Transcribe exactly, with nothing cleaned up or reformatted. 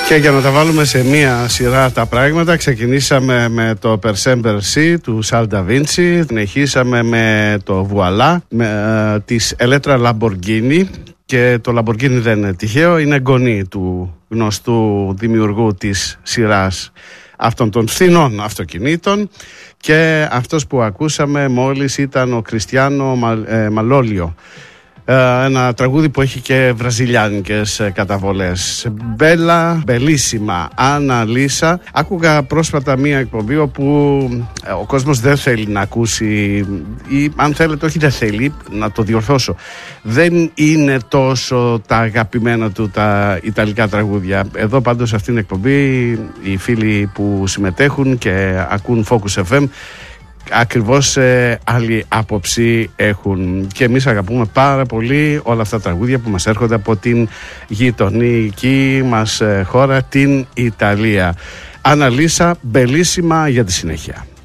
Και για να τα βάλουμε σε μία σειρά τα πράγματα, ξεκινήσαμε με το Per Semper Si του Charles Da Vinci, συνεχίσαμε με το Voilà με, ε, της Elettra Lamborghini, και το Lamborghini δεν είναι τυχαίο, είναι εγγονή του γνωστού δημιουργού της σειράς αυτών των φθηνών αυτοκινήτων, και αυτός που ακούσαμε μόλις ήταν ο Κριστιάνο Μαλόλιο. Ένα τραγούδι που έχει και βραζιλιάνικες καταβολές. Μπέλα, μπελίσιμα, Άννα Λίσα. Άκουγα πρόσφατα μία εκπομπή όπου ο κόσμος δεν θέλει να ακούσει, ή αν θέλετε όχι δεν θέλει, να το διορθώσω, δεν είναι τόσο τα αγαπημένα του τα ιταλικά τραγούδια. Εδώ πάντως σε αυτήν την εκπομπή οι φίλοι που συμμετέχουν και ακούν Focus εφ εμ ακριβώς ε, άλλη άποψη έχουν, και εμείς αγαπούμε πάρα πολύ όλα αυτά τα τραγούδια που μας έρχονται από την γειτονική μας ε, χώρα, την Ιταλία. Άννα Λίσα, μπελίσιμα, για τη συνέχεια.